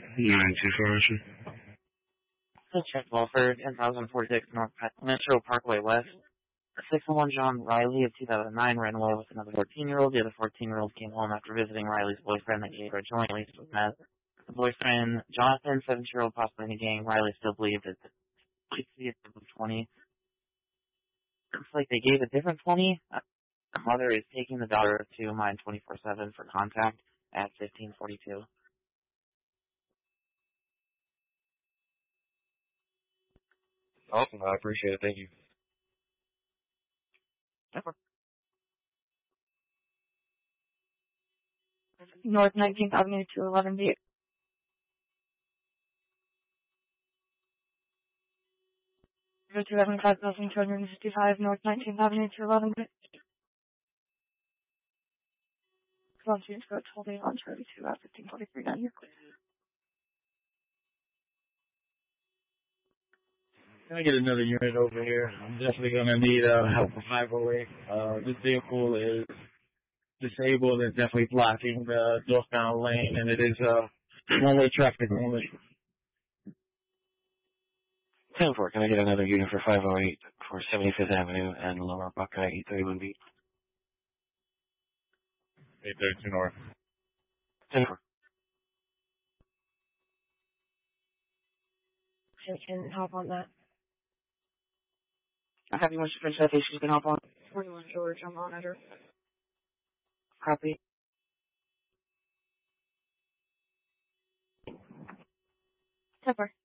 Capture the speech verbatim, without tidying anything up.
nine two four, sir. Check Walford, ten thousand forty-six North Metro Parkway West. six oh one John Riley of two thousand nine ran away with another fourteen-year-old. The other fourteen-year-old came home after visiting Riley's boyfriend that gave her a joint lease with meth. The boyfriend, Jonathan, seventeen-year-old, possibly in the gang. Riley still believed that the police was twenty. Looks like they gave a different twenty. The mother is taking the daughter to mine twenty-four seven for contact at fifteen forty-two. Awesome. I appreciate it. Thank you. North nineteenth Avenue to eleven B. Go to eleven five thousand two hundred fifty-five North nineteenth Avenue to eleven B. Come on, students, go holding on Charlie two at fifteen forty-three down here. Can I get another unit over here? I'm definitely going to need uh, help for five oh eight. Uh, this vehicle is disabled and definitely blocking the northbound lane, and it is uh, one-way traffic only. ten four, can I get another unit for five oh eight for seventy-fifth Avenue and Lower Buckeye eight thirty-one B? eight thirty-two North. ten four. So we can hop on that. I have you, Mister French, I think she's going to hop on. forty-one George, I'm on it. Copy. ten four.